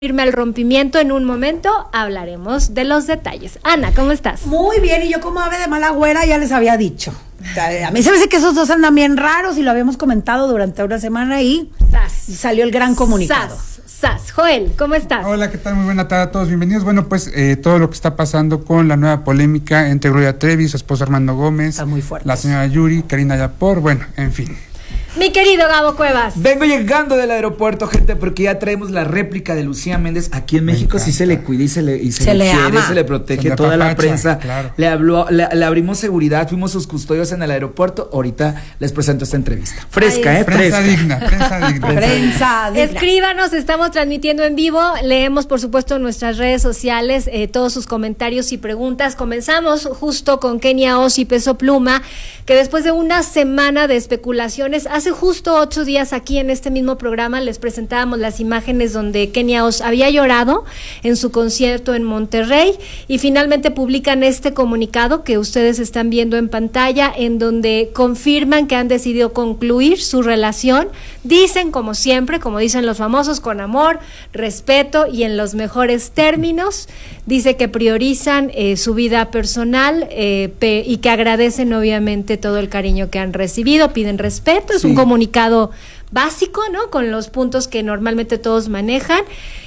Irme al rompimiento en un momento, hablaremos de los detalles. Ana, ¿cómo estás? Muy bien, y yo como ave de mala güera ya les había dicho. A mí se me hace que esos dos andan bien raros y lo habíamos comentado durante una semana y salió el gran comunicado. Joel, ¿cómo estás? Hola, ¿qué tal? Muy buena tarde a todos, bienvenidos. Bueno, pues todo lo que está pasando con la nueva polémica entre Gloria Trevi, su esposo Armando Gómez, está muy fuerte. La señora Yuri, Karina Yapor, bueno, en fin. Mi querido Gabo Cuevas. Vengo llegando del aeropuerto, gente, porque ya traemos la réplica de Lucía Méndez. Aquí en México sí se le cuida y se le quiere, ama. Se le protege, se toda le la prensa. Claro. Le abrimos seguridad, fuimos sus custodios en el aeropuerto. Ahorita les presento esta entrevista. Fresca, Prensa fresca. digna. Prensa digna. Escríbanos, estamos transmitiendo en vivo. Leemos, por supuesto, en nuestras redes sociales todos sus comentarios y preguntas. Comenzamos justo con Kenia Oz y Peso Pluma, que después de una semana de especulaciones, hace justo 8 días aquí en este mismo programa les presentábamos las imágenes donde Kenia Oz había llorado en su concierto en Monterrey y finalmente publican este comunicado que ustedes están viendo en pantalla, en donde confirman que han decidido concluir su relación. Dicen, como siempre, como dicen los famosos, con amor, respeto y en los mejores términos. Dice que priorizan su vida personal y que agradecen obviamente todo el cariño que han recibido, piden respeto, es un comunicado básico, ¿no? Con los puntos que normalmente todos manejan.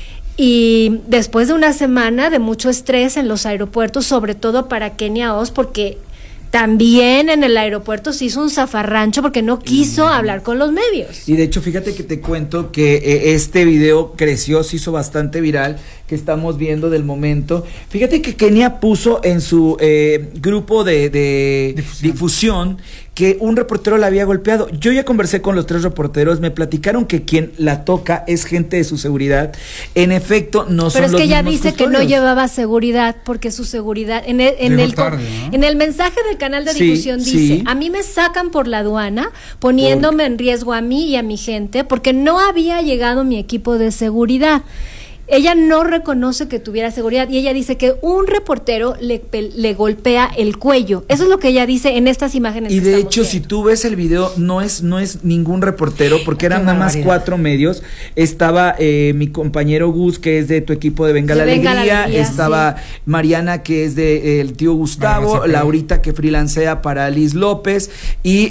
Y después de una semana de mucho estrés en los aeropuertos, sobre todo para Kenia Oz, porque también en el aeropuerto se hizo un zafarrancho porque no quiso hablar con los medios. Y de hecho, fíjate que te cuento que este video creció, se hizo bastante viral, que estamos viendo del momento. Fíjate que Kenia puso en su grupo de difusión que un reportero la había golpeado. Yo ya conversé con los 3 reporteros, me platicaron que quien la toca es gente de su seguridad. En efecto, no son los mismos. Pero es que ella dice custodios. Que no llevaba seguridad, porque su seguridad, en el mensaje del canal de difusión dice, a mí me sacan por la aduana, poniéndome en riesgo a mí y a mi gente, porque no había llegado mi equipo de seguridad. Ella no reconoce que tuviera seguridad y ella dice que un reportero le golpea el cuello. Eso es lo que ella dice en estas imágenes. Y que de hecho, viendo. si tú ves el video, no es ningún reportero, porque eran nada más 4 medios. Estaba mi compañero Gus, que es de tu equipo de Venga la Alegría. Estaba Mariana, que es de el tío Gustavo. Laurita, que freelancea para Liz López. Y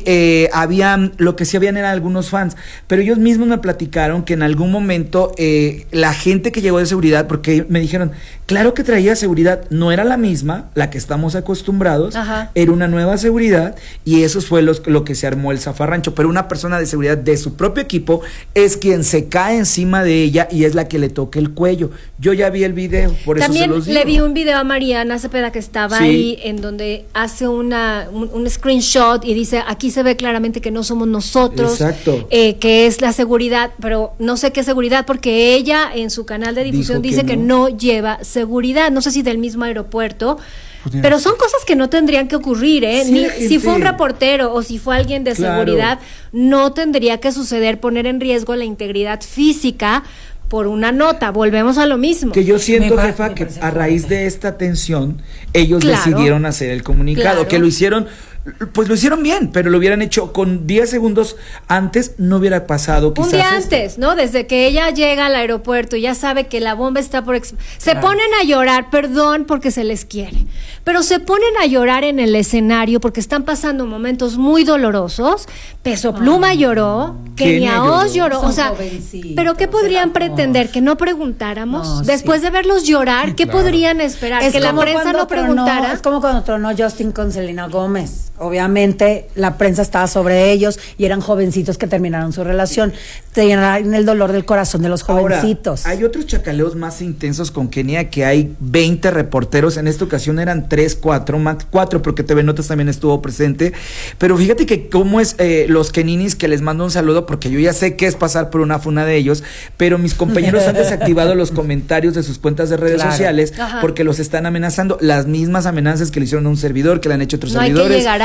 lo que sí habían eran algunos fans. Pero ellos mismos me platicaron que en algún momento la gente que llegó de seguridad, porque me dijeron, claro que traía seguridad, no era la misma, la que estamos acostumbrados, era una nueva seguridad, y eso fue lo que se armó el zafarrancho. Pero una persona de seguridad de su propio equipo es quien se cae encima de ella y es la que le toca el cuello. Yo ya vi el video, por también eso se los digo. Le vi un video a Mariana Cepeda que estaba ahí, en donde hace un screenshot y dice, aquí se ve claramente que no somos nosotros. Exacto. Que es la seguridad, pero no sé qué seguridad, porque ella en su canal de difusión dice que no lleva seguridad, no sé si del mismo aeropuerto, pero son cosas que no tendrían que ocurrir, si fue un reportero o si fue alguien de seguridad, no tendría que suceder, poner en riesgo la integridad física por una nota. Volvemos a lo mismo. Que yo siento, jefa, que a raíz de esta tensión ellos decidieron hacer el comunicado, que lo hicieron bien, pero lo hubieran hecho con 10 segundos antes, no hubiera pasado quizás un día antes, ¿no? Desde que ella llega al aeropuerto, ya sabe que la bomba está por se ponen a llorar, perdón, porque se les quiere, pero se ponen a llorar en el escenario porque están pasando momentos muy dolorosos. Peso Pluma lloró, Kenia Oz lloró, o sea, pero ¿qué podrían pretender? ¿Que no preguntáramos? Después de verlos llorar, ¿qué podrían esperar? ¿Que la prensa no preguntara? Es como cuando tronó Justin con Selena Gómez. Obviamente la prensa estaba sobre ellos y eran jovencitos que terminaron su relación. Tenían el dolor del corazón de los jovencitos. Ahora, hay otros chacaleos más intensos con Kenia, que hay 20 reporteros. En esta ocasión eran 3, 4, más 4, porque TV Notas también estuvo presente. Pero fíjate que cómo es los keninis, que les mando un saludo, porque yo ya sé qué es pasar por una funa de ellos, pero mis compañeros han desactivado los comentarios de sus cuentas de redes sociales porque los están amenazando. Las mismas amenazas que le hicieron a un servidor, que le han hecho otros servidores. Hay que llegar a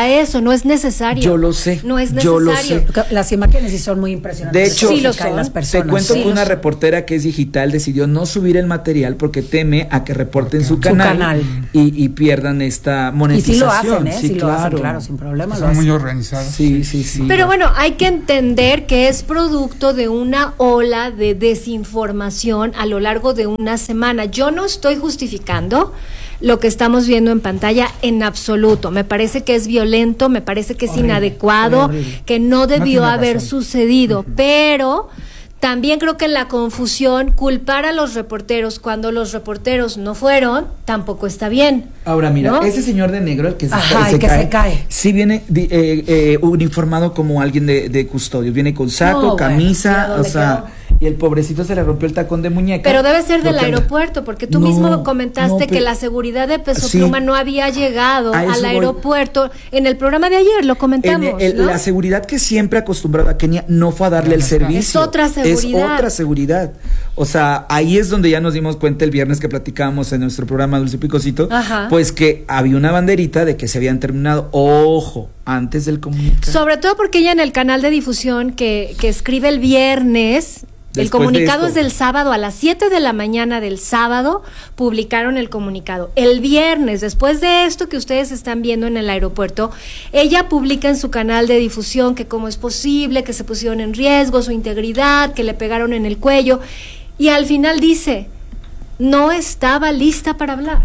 para eso, no es necesario. Yo lo sé. No es necesario. Yo lo sé. Las imágenes sí son muy impresionantes. De hecho, sí lo son. Las personas. Te cuento Sí, que una son. reportera que es digital decidió no subir el material porque teme a que reporten su canal. Y pierdan esta monetización. Y sí lo hacen, ¿eh? Sí, Sí lo hacen, claro, sin problema. Son muy organizados. Sí, sí, sí. Pero bueno, hay que entender que es producto de una ola de desinformación a lo largo de una semana. Yo no estoy justificando lo que estamos viendo en pantalla en absoluto. Me parece que es violento, me parece que es inadecuado, que no debió haber sucedido, pero también creo que en la confusión culpar a los reporteros cuando los reporteros no fueron tampoco está bien. Ahora mira, ¿no? ese señor de negro, el que se cae, sí viene uniformado como alguien de custodio, viene con saco, camisa, o sea, y el pobrecito se le rompió el tacón de muñeca. Pero debe ser del aeropuerto, porque tú mismo comentaste que la seguridad de Peso Pluma no había llegado al aeropuerto. En el programa de ayer lo comentamos, ¿no? La seguridad que siempre acostumbraba a Kenia no fue a darle el servicio. Es otra seguridad. Es otra seguridad. O sea, ahí es donde ya nos dimos cuenta el viernes que platicábamos en nuestro programa Dulce Picosito, pues que había una banderita de que se habían terminado. Ojo, antes del comunicado. Sobre todo porque ella en el canal de difusión que escribe el viernes, el comunicado es del sábado, a las 7 de la mañana del sábado publicaron el comunicado. El viernes, después de esto que ustedes están viendo en el aeropuerto, ella publica en su canal de difusión que cómo es posible, que se pusieron en riesgo su integridad, que le pegaron en el cuello, y al final dice, no estaba lista para hablar.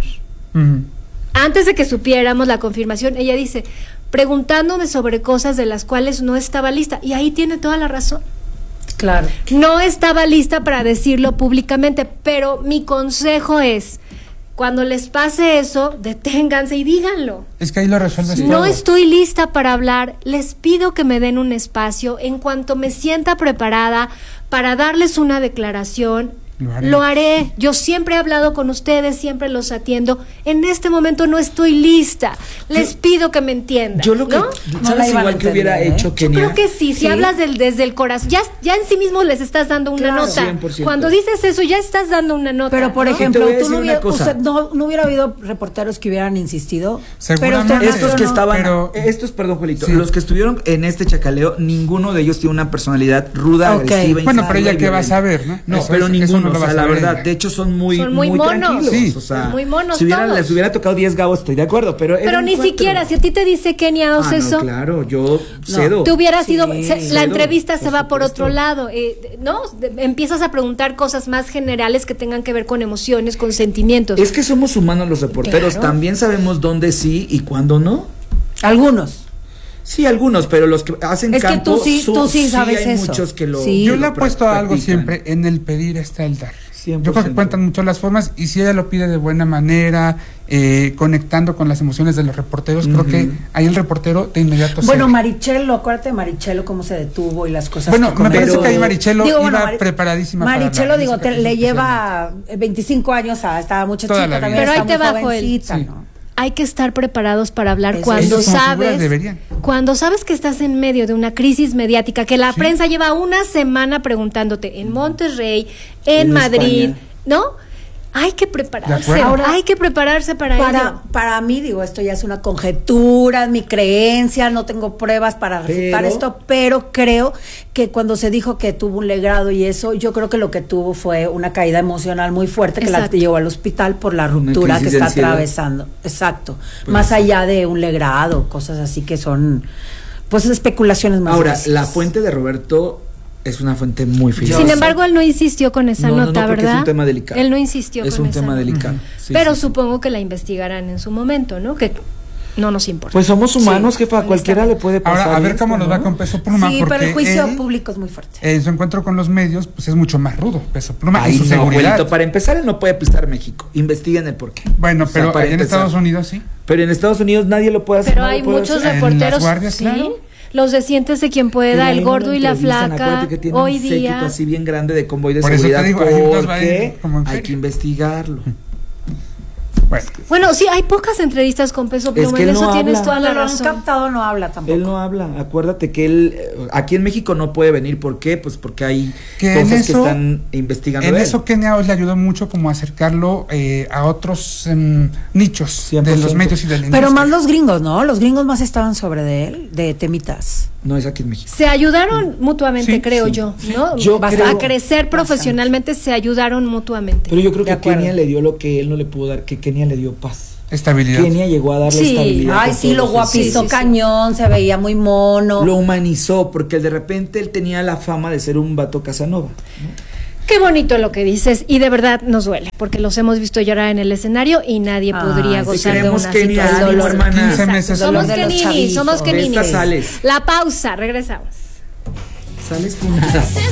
Antes de que supiéramos la confirmación, ella dice, preguntándome sobre cosas de las cuales no estaba lista, y ahí tiene toda la razón. Claro. No estaba lista para decirlo públicamente, pero mi consejo es, cuando les pase eso, deténganse y díganlo. Es que ahí lo resuelves todo. No estoy lista para hablar, les pido que me den un espacio, en cuanto me sienta preparada para darles una declaración, lo haré. Yo siempre he hablado con ustedes, siempre los atiendo. En este momento no estoy lista. Les pido que me entiendan. Yo lo que, ¿no? ¿sabes igual que hubiera hecho Kenia? Yo creo que sí, si hablas desde el corazón, ya en sí mismo les estás dando una nota. 100%. Cuando dices eso, ya estás dando una nota. Pero, por ¿no? ejemplo, tú no hubiera habido reporteros que hubieran insistido. Seguramente. Pero estos que estaban, perdón, Juelito, sí. los que estuvieron en este chacaleo, ninguno de ellos tiene una personalidad ruda, agresiva. Bueno, pero ella qué va a saber, ¿no? No, eso pero ninguno, no o sea, la verdad, de hecho son muy monos. tranquilos. Sí. O sea, muy monos si todos. les hubiera tocado 10 gabos, estoy de acuerdo, pero ni siquiera, si a ti te dice Kenia Os eso, no, claro, yo cedo. te hubiera sido, cedo, la entrevista se va supuesto. por otro lado, ¿no? Empiezas a preguntar cosas más generales que tengan que ver con emociones, con sentimientos. Es que somos humanos los reporteros, también sabemos dónde sí y cuándo no. Algunos. Sí, algunos, pero los que hacen campo, tú sí sabes hay eso. muchos que lo Yo le lo apuesto a algo practican. siempre, en el pedir está el dar. 100%. Yo creo que cuentan mucho las formas, y si ella lo pide de buena manera, conectando con las emociones de los reporteros, creo que ahí el reportero de inmediato Bueno, cede. Marichelo, acuérdate de Marichelo, cómo se detuvo y las cosas. Bueno, me parece que ahí Marichelo Digo, iba preparadísima Marichelo, para digo, hablar. le lleva 25 años, estaba muchachita Toda la vida. también. Pero ahí está te muy va, Joel. jovencita, Sí. ¿no? Hay que estar preparados para hablar Eso, cuando ellos como figuras sabes deberían. cuando sabes que estás en medio de una crisis mediática, que la prensa lleva una semana preguntándote en Monterrey, en Madrid, España. ¿no? Hay que prepararse, acuerdo. hay que prepararse para ello. Para mí, digo, esto ya es una conjetura, mi creencia, no tengo pruebas para refutar esto, pero creo que cuando se dijo que tuvo un legrado y eso, yo creo que lo que tuvo fue una caída emocional muy fuerte que la llevó al hospital por la ruptura que está atravesando. Exacto. Pues más allá de un legrado, cosas así que son, pues, especulaciones más Ahora, difíciles. la fuente de Roberto es una fuente muy fiel. Sin embargo, él no insistió con esa nota, porque ¿verdad? es un tema delicado. Él no insistió es con un esa tema nota. delicado. Sí, pero sí, supongo que la investigarán en su momento, ¿no? Que no nos importa. Pues somos humanos, jefa, a cualquiera le puede pasar. Ahora, a ver esto, cómo nos va ¿no? con Peso Pluma, Sí, porque pero el juicio él, público es muy fuerte. en su encuentro con los medios, pues es mucho más rudo, Peso Pluma, Ay, y su no, seguridad. abuelito, para empezar, él no puede pisar México. Investiguen el porqué. Bueno, O sea, pero para en empezar. Estados Unidos sí. Pero en Estados Unidos nadie lo puede hacer. Pero no lo hay puede muchos hacer. En reporteros, las guardias, sí. claro. Los de Siéntese quien pueda, Pero ahí el no gordo lo y la entrevistan, flaca, acuérdate que tiene hoy un séquito día. así bien grande de convoy de Por eso te seguridad, digo, hay unos va a ir porque como en hay feria. que investigarlo. Bueno, sí, hay pocas entrevistas con Peso Pluma, que en eso no tienes habla. toda la Cuando lo han razón. captado no habla tampoco. Él no habla. Acuérdate que él aquí en México no puede venir. ¿Por qué? Pues porque hay Que cosas en eso, que están investigando. En él. eso Kenia Os le ayudó mucho como a acercarlo a otros nichos 100%. de los medios y de la industria. Pero más los gringos, ¿no? Los gringos más estaban sobre de él, de temitas. No es aquí en México. Se ayudaron mutuamente, Sí, creo sí. yo, ¿no? Yo A creo- crecer profesionalmente se ayudaron mutuamente. Pero yo creo De que acuerdo. Kenia le dio lo que él no le pudo dar, que Kenia le dio paz. Estabilidad. Kenia llegó a darle Sí. estabilidad. Ay, con sí, todos lo los guapizó sí, sí. cañón, se veía muy mono. Lo humanizó, porque de repente él tenía la fama de ser un vato Casanova. Qué bonito lo que dices y de verdad nos duele porque los hemos visto llorar en el escenario y nadie Ay, podría sí, gozar de queremos una Kenia, situación. ánimo, hermana. 15 Exacto. meses. Somos de los Kenini, chavitos. somos De Kenini. estas sales. La pausa, regresamos. Sales tú nada.